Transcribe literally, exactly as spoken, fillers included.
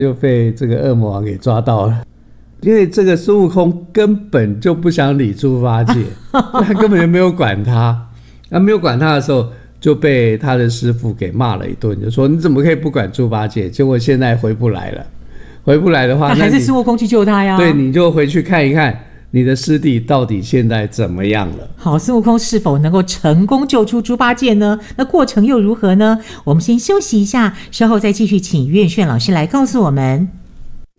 就被这个恶魔王给抓到了。因为这个孙悟空根本就不想理猪八戒，他根本就没有管他。他没有管他的时候，就被他的师父给骂了一顿，就说你怎么可以不管猪八戒？结果现在回不来了，回不来的话， 那还是孙悟空去救他呀。 对，你就回去看一看你的师弟到底现在怎么样了。 好，孙悟空是否能够成功救出猪八戒呢？那过程又如何呢？我们先休息一下，稍后再继续请岳炫老师来告诉我们。